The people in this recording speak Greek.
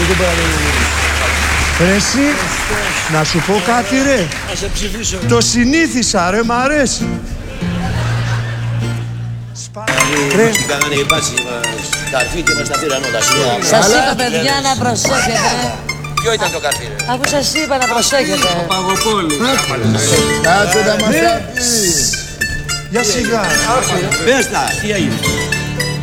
Ρε εσύ, να σου πω κάτι ρε. Το συνήθισα ρε, μ' αρέσει. Ρε. Καρφί και μας τα πήραν όλα. Σας είπα παιδιά να προσέχετε. Ποιο ήταν το καρφί ρε? Αφού σας είπα να προσέχετε. Ο Παγοπόλου. Κάτσε να μας τα πει. Για σιγά. Πες τα, τι έγινε?